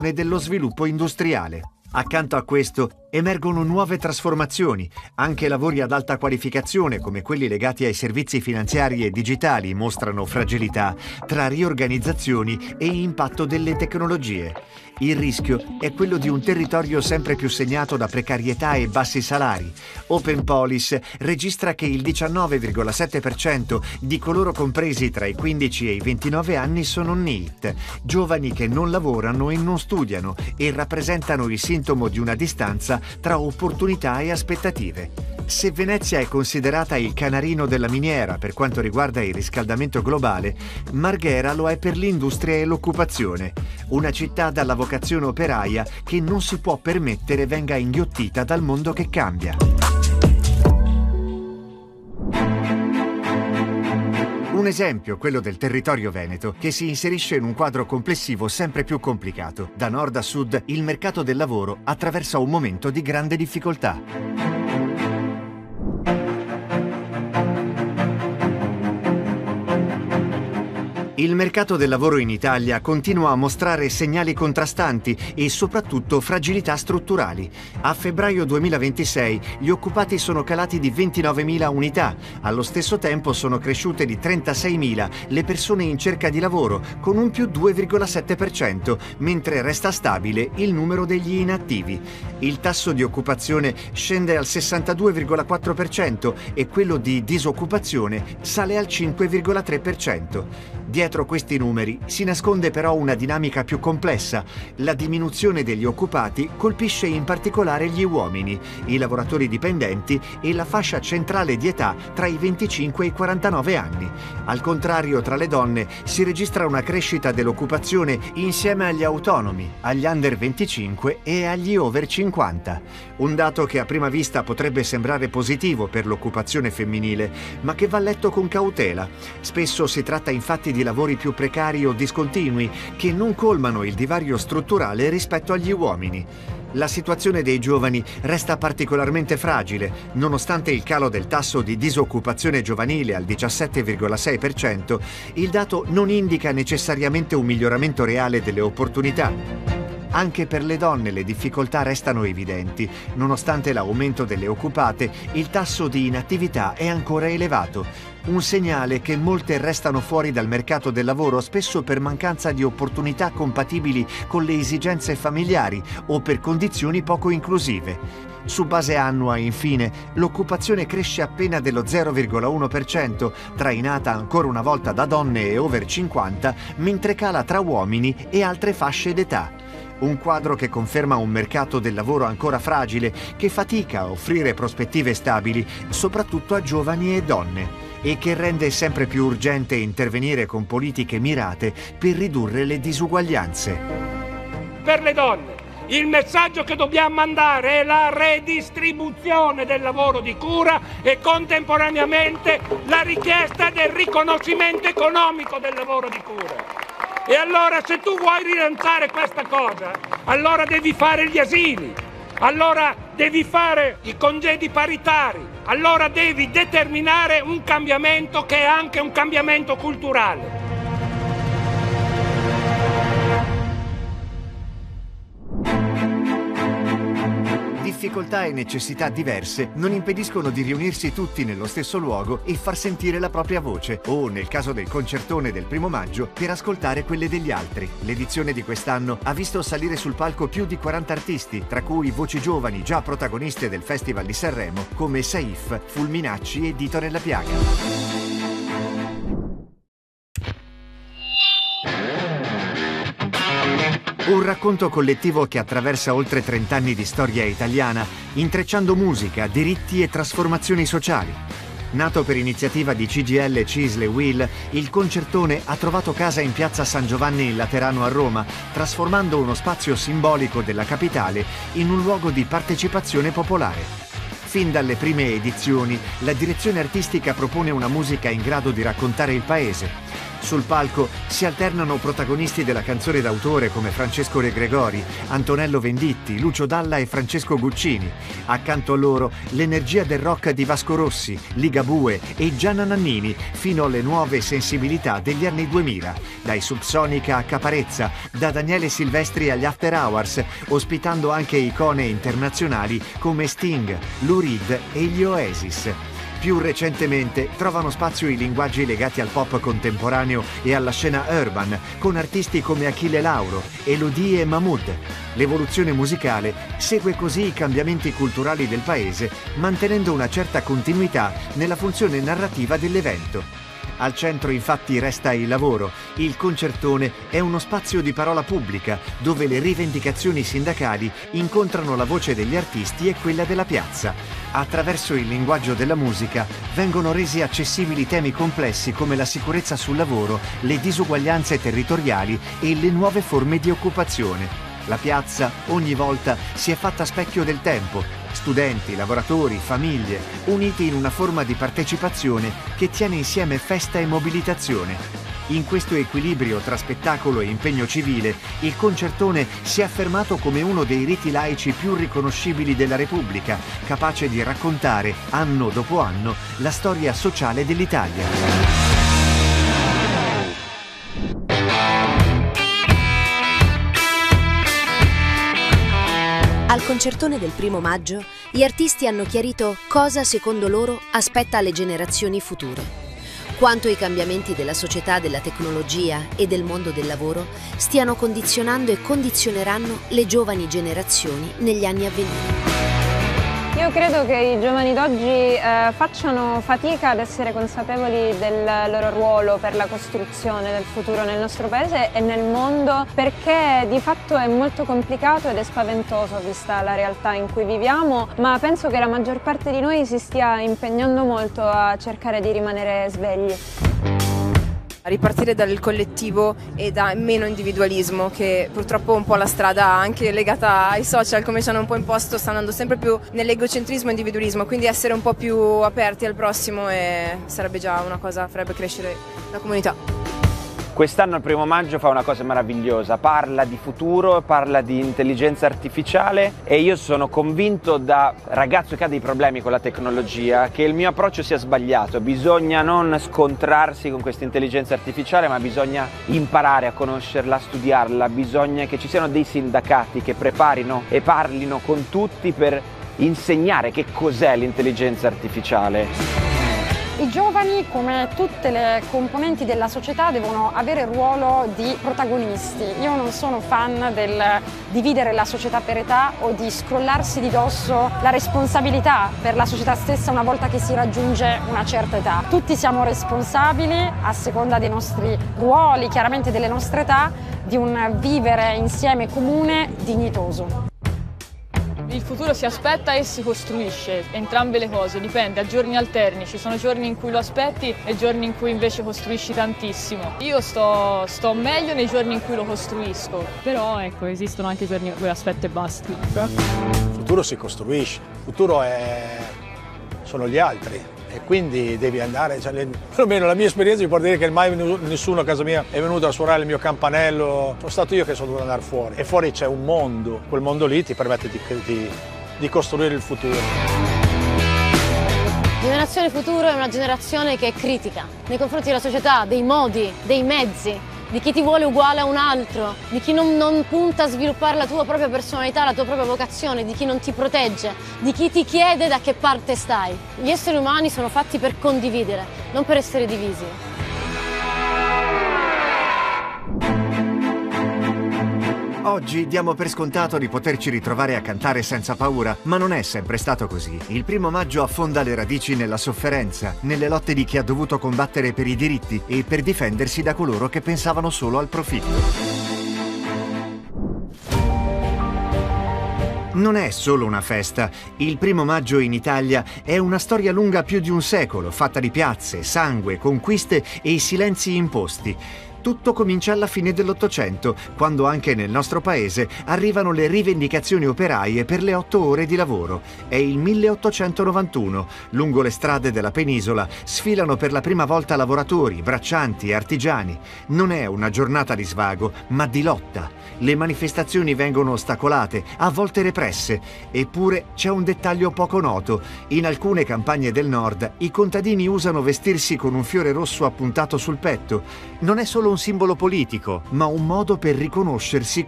e dello sviluppo industriale. Accanto a questo emergono nuove trasformazioni, anche lavori ad alta qualificazione come quelli legati ai servizi finanziari e digitali mostrano fragilità tra riorganizzazioni e impatto delle tecnologie. Il rischio è quello di un territorio sempre più segnato da precarietà e bassi salari. Open Policy registra che il 19,7% di coloro compresi tra i 15 e i 29 anni sono NEET, giovani che non lavorano e non studiano e rappresentano il sintomo di una distanza tra opportunità e aspettative. Se Venezia è considerata il canarino della miniera per quanto riguarda il riscaldamento globale, Marghera lo è per l'industria e l'occupazione. Una città dalla vocazione operaia che non si può permettere venga inghiottita dal mondo che cambia. Un esempio, quello del territorio veneto, che si inserisce in un quadro complessivo sempre più complicato. Da nord a sud, il mercato del lavoro attraversa un momento di grande difficoltà. Il mercato del lavoro in Italia continua a mostrare segnali contrastanti e soprattutto fragilità strutturali. A febbraio 2026 gli occupati sono calati di 29.000 unità, allo stesso tempo sono cresciute di 36.000 le persone in cerca di lavoro, con un più 2,7%, mentre resta stabile il numero degli inattivi. Il tasso di occupazione scende al 62,4% e quello di disoccupazione sale al 5,3%. Dietro questi numeri si nasconde però una dinamica più complessa. La diminuzione degli occupati colpisce in particolare gli uomini, i lavoratori dipendenti e la fascia centrale di età tra i 25 e i 49 anni. Al contrario, tra le donne si registra una crescita dell'occupazione insieme agli autonomi, agli under 25 e agli over 50. Un dato che a prima vista potrebbe sembrare positivo per l'occupazione femminile, ma che va letto con cautela. Spesso si tratta infatti di lavori più precari o discontinui che non colmano il divario strutturale rispetto agli uomini. La situazione dei giovani resta particolarmente fragile, nonostante il calo del tasso di disoccupazione giovanile al 17,6%, il dato non indica necessariamente un miglioramento reale delle opportunità. Anche per le donne le difficoltà restano evidenti. Nonostante l'aumento delle occupate, il tasso di inattività è ancora elevato. Un segnale che molte restano fuori dal mercato del lavoro spesso per mancanza di opportunità compatibili con le esigenze familiari o per condizioni poco inclusive. Su base annua, infine, l'occupazione cresce appena dello 0,1%, trainata ancora una volta da donne e over 50, mentre cala tra uomini e altre fasce d'età. Un quadro che conferma un mercato del lavoro ancora fragile, che fatica a offrire prospettive stabili, soprattutto a giovani e donne, e che rende sempre più urgente intervenire con politiche mirate per ridurre le disuguaglianze. Per le donne, il messaggio che dobbiamo mandare è la redistribuzione del lavoro di cura e contemporaneamente la richiesta del riconoscimento economico del lavoro di cura. E allora se tu vuoi rilanciare questa cosa, allora devi fare gli asili, allora devi fare i congedi paritari, allora devi determinare un cambiamento che è anche un cambiamento culturale. Difficoltà e necessità diverse non impediscono di riunirsi tutti nello stesso luogo e far sentire la propria voce, o, nel caso del concertone del 1° maggio, per ascoltare quelle degli altri. L'edizione di quest'anno ha visto salire sul palco più di 40 artisti, tra cui voci giovani già protagoniste del Festival di Sanremo, come Saif, Fulminacci e Dito nella Piaga. Un racconto collettivo che attraversa oltre 30 anni di storia italiana, intrecciando musica, diritti e trasformazioni sociali. Nato per iniziativa di CGIL, CISL e UIL, il concertone ha trovato casa in piazza San Giovanni in Laterano a Roma, trasformando uno spazio simbolico della capitale in un luogo di partecipazione popolare. Fin dalle prime edizioni, la direzione artistica propone una musica in grado di raccontare il paese. Sul palco si alternano protagonisti della canzone d'autore come Francesco De Gregori, Antonello Venditti, Lucio Dalla e Francesco Guccini. Accanto a loro l'energia del rock di Vasco Rossi, Ligabue e Gianna Nannini, fino alle nuove sensibilità degli anni 2000, dai Subsonica a Caparezza, da Daniele Silvestri agli After Hours, ospitando anche icone internazionali come Sting, Lou Reed e gli Oasis. Più recentemente trovano spazio i linguaggi legati al pop contemporaneo e alla scena urban, con artisti come Achille Lauro, Elodie e Mahmood. L'evoluzione musicale segue così i cambiamenti culturali del paese, mantenendo una certa continuità nella funzione narrativa dell'evento. Al centro infatti resta il lavoro. Il concertone è uno spazio di parola pubblica dove le rivendicazioni sindacali incontrano la voce degli artisti e quella della piazza. Attraverso il linguaggio della musica vengono resi accessibili temi complessi come la sicurezza sul lavoro, le disuguaglianze territoriali e le nuove forme di occupazione. La piazza ogni volta si è fatta specchio del tempo. Studenti, lavoratori, famiglie, uniti in una forma di partecipazione che tiene insieme festa e mobilitazione. In questo equilibrio tra spettacolo e impegno civile, il concertone si è affermato come uno dei riti laici più riconoscibili della Repubblica, capace di raccontare, anno dopo anno, la storia sociale dell'Italia. Al concertone del 1° maggio, gli artisti hanno chiarito cosa, secondo loro, aspetta alle generazioni future. Quanto i cambiamenti della società, della tecnologia e del mondo del lavoro stiano condizionando e condizioneranno le giovani generazioni negli anni a venire. Io credo che i giovani d'oggi facciano fatica ad essere consapevoli del loro ruolo per la costruzione del futuro nel nostro paese e nel mondo, perché di fatto è molto complicato ed è spaventoso vista la realtà in cui viviamo, ma penso che la maggior parte di noi si stia impegnando molto a cercare di rimanere svegli. Ripartire dal collettivo e da meno individualismo, che purtroppo un po' la strada anche legata ai social, come ci hanno un po' imposto, sta andando sempre più nell'egocentrismo e individualismo, quindi essere un po' più aperti al prossimo sarebbe già una cosa, farebbe crescere la comunità. Quest'anno il 1° maggio fa una cosa meravigliosa, parla di futuro, parla di intelligenza artificiale e io sono convinto da ragazzo che ha dei problemi con la tecnologia che il mio approccio sia sbagliato. Bisogna non scontrarsi con questa intelligenza artificiale, ma bisogna imparare a conoscerla, a studiarla, bisogna che ci siano dei sindacati che preparino e parlino con tutti per insegnare che cos'è l'intelligenza artificiale. I giovani, come tutte le componenti della società, devono avere il ruolo di protagonisti. Io non sono fan del dividere la società per età o di scrollarsi di dosso la responsabilità per la società stessa una volta che si raggiunge una certa età. Tutti siamo responsabili, a seconda dei nostri ruoli, chiaramente delle nostre età, di un vivere insieme comune dignitoso. Il futuro si aspetta e si costruisce, entrambe le cose, dipende, a giorni alterni, ci sono giorni in cui lo aspetti e giorni in cui invece costruisci tantissimo. Io sto meglio nei giorni in cui lo costruisco. Però ecco, esistono anche giorni in cui aspetto e basti. Il futuro si costruisce, il futuro sono gli altri. E quindi devi andare, perlomeno la mia esperienza mi può dire che mai nessuno a casa mia è venuto a suonare il mio campanello, sono stato io che sono dovuto andare fuori. E fuori c'è un mondo, quel mondo lì ti permette di costruire il futuro. La generazione futuro è una generazione che è critica nei confronti della società, dei modi, dei mezzi, di chi ti vuole uguale a un altro, di chi non punta a sviluppare la tua propria personalità, la tua propria vocazione, di chi non ti protegge, di chi ti chiede da che parte stai. Gli esseri umani sono fatti per condividere, non per essere divisi. Oggi diamo per scontato di poterci ritrovare a cantare senza paura, ma non è sempre stato così. Il 1° maggio affonda le radici nella sofferenza, nelle lotte di chi ha dovuto combattere per i diritti e per difendersi da coloro che pensavano solo al profitto. Non è solo una festa. Il 1° maggio in Italia è una storia lunga più di un secolo, fatta di piazze, sangue, conquiste e silenzi imposti. Tutto comincia alla fine dell'Ottocento, quando anche nel nostro paese arrivano le rivendicazioni operaie per le 8 ore di lavoro. È il 1891. Lungo le strade della penisola sfilano per la prima volta lavoratori, braccianti e artigiani. Non è una giornata di svago, ma di lotta. Le manifestazioni vengono ostacolate, a volte represse. Eppure c'è un dettaglio poco noto. In alcune campagne del nord i contadini usano vestirsi con un fiore rosso appuntato sul petto. Non è solo un simbolo politico, ma un modo per riconoscersi